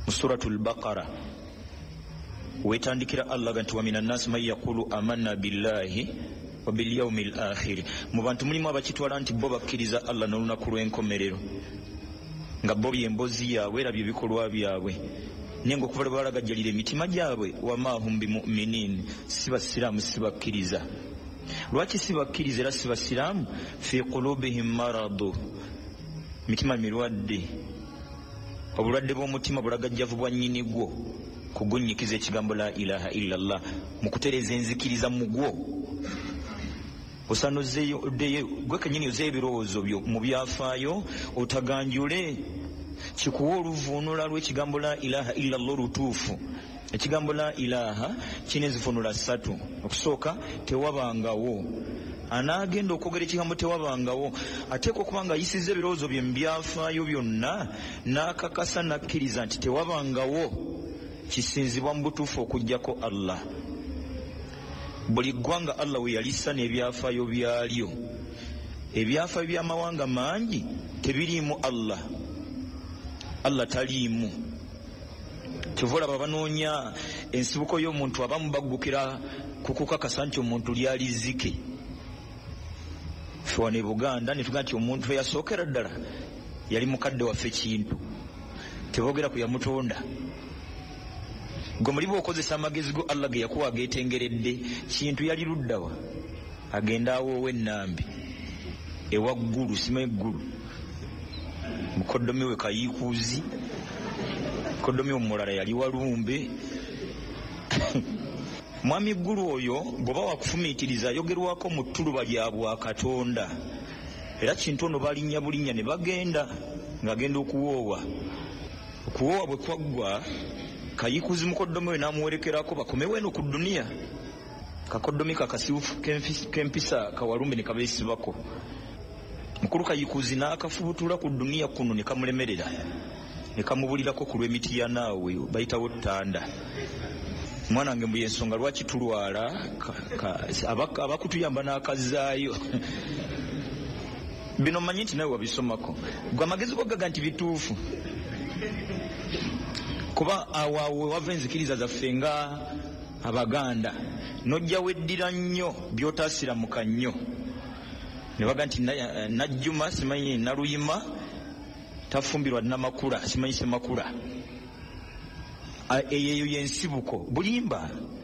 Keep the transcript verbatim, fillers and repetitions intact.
mu suratul baqara wetandikira Allah ganti wa minan nas may yaqulu amanna billahi wa bil yawmil akhir. Mu bantu mulimu abakitwala nti bo bakkiriza Allah n'olunaku lw'enkomerero nga bo byembozi yaabwe era bye bikolwa byabwe naye ng'okuva lwe balagajjalira emitima gyabwe wa ma hum bimuminin, si basiraamu si bakkiriza. Lwaki si bakkiriza era si basiraamu? fi qulubihim maradu, mitima mirwadde. Obulwadde bw'omutima bulagajjavu bwa nnyini gwo kugunyikiza ekigambo la ilaha illallah, mu kutereeza enzikiriza mu gwo. Osanozeeyo gwe kennyini ozeeyo ebirowoozo byo mu byafaayo otaganjule, kikuwa oluvuunula lw'ekigambo la ilaha illallah olutuufu. Ekigambo la ilaha kirina enzivuunula ssatu. Okusooka, tewabangawo. Anaagenda okwogera ekigambo tewabangawo ateekwa okuba nga ayisizza ebirowoozo bye mu byafaayo byonna n'akakasa n'akkiriza nti tewabangawo kisinzibwa mu butuufu okuggyako Allah. Buli ggwanga Allah we yalissa n'ebyafaayo byalyo. Ebyafaayo by'amawanga mangi tebiriimu Allah. Allah taliimu. Kyova olaba banoonya ensibuko y'omuntu abamu baggukira ku kukakasa nti omuntu lyali zzike. Ffe wano e Buganda ne tugaa nti omuntu eyasookera ddala yali mukadde waffe Kintu, teboogera ku yamutonda. Gwe muli bw'okozesa amagezi go Allah ge yakuwa ageetengeredde, Kintu yali luddawa? Agenda awoowa ennambi ewaggulu, sima eggulu, mukoddomi we Kayiikuuzi, mukoddomi omulala yali Walumbe. Mwami ggulu oyo bw'oba wakufumiitiriza ayogerwako mu ttuluba lya bwakatonda. Era Kintu ono balinnya bulinnya ne bagenda ng'agenda okuwoowa. Okuwoowa bwe kwaggwa, Kayiikuuzi mukoddomi we n'amuwerekerako bakomewo eno ku dduniya. Kakoddomi kakasibufu k'empisa Kawalumbe ne kabeesibako. Mukulu Kayiikuuzi n'akafubutula ku dduniya kuno ne kamulemerera, ne kamubulirako ku lw'emiti ya naawe bayitawo ttanda. Mwana wange mbu y'ensonga lwaki tulwala, abakutuyamba n'akazaayo. Bino mmanyi nti nawe wabisomako. Gwe amagezi go gaga nti bituufu. Kuba awo wava enzikiriza zaffe nga Abaganda, nojja weddira nnyo by'otaasira mu kannyo. Ne baga nti Najjuma simanyi Naluyima tafumbirwa Namakula simanyi Semakula. Eyo y'ensibuko bulimba.